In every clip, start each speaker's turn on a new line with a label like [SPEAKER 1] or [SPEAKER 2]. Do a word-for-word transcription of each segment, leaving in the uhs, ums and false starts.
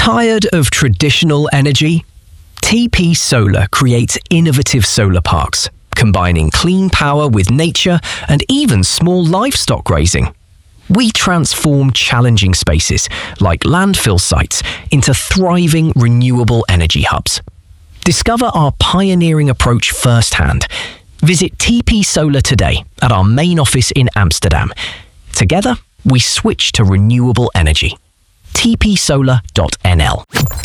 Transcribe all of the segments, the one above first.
[SPEAKER 1] Tired of traditional energy? T P Solar creates innovative solar parks, combining clean power with nature and even small livestock grazing. We transform challenging spaces, like landfill sites, into thriving renewable energy hubs. Discover our pioneering approach firsthand. Visit T P Solar today at our main office in Amsterdam. Together, we switch to renewable energy. t p solar dot n l.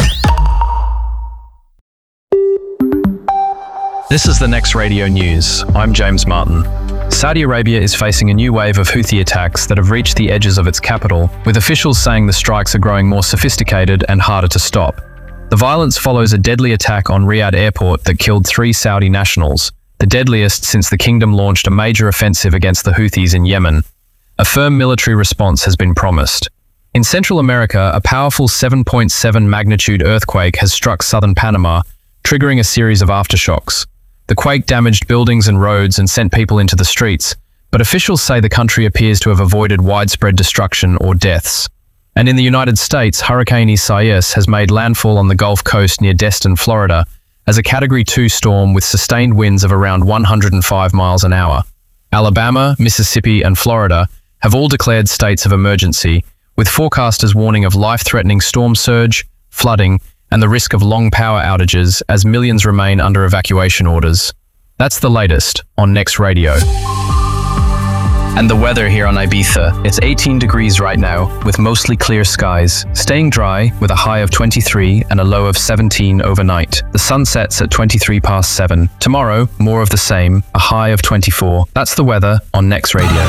[SPEAKER 2] This is the Next Radio News. I'm James Martin. Saudi Arabia is facing a new wave of Houthi attacks that have reached the edges of its capital, with officials saying the strikes are growing more sophisticated and harder to stop. The violence follows a deadly attack on Riyadh Airport that killed three Saudi nationals, the deadliest since the kingdom launched a major offensive against the Houthis in Yemen. A firm military response has been promised. In Central America, a powerful seven point seven magnitude earthquake has struck southern Panama, triggering a series of aftershocks. The quake damaged buildings and roads and sent people into the streets, but officials say the country appears to have avoided widespread destruction or deaths. And in the United States, Hurricane Isaias has made landfall on the Gulf Coast near Destin, Florida, as a Category two storm with sustained winds of around one hundred five miles an hour. Alabama, Mississippi, and Florida have all declared states of emergency, with forecasters warning of life-threatening storm surge, flooding, and the risk of long power outages as millions remain under evacuation orders. That's the latest on Next Radio. And the weather here on Ibiza. It's eighteen degrees right now, with mostly clear skies, staying dry with a high of twenty-three and a low of seventeen overnight. The sun sets at twenty-three past seven. Tomorrow, more of the same, a high of twenty-four. That's the weather on Next Radio.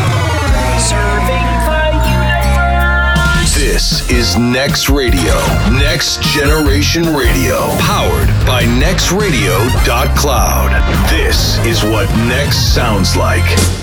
[SPEAKER 3] This is Next Radio, Next Generation Radio, powered by next radio dot cloud. This is what Next sounds like.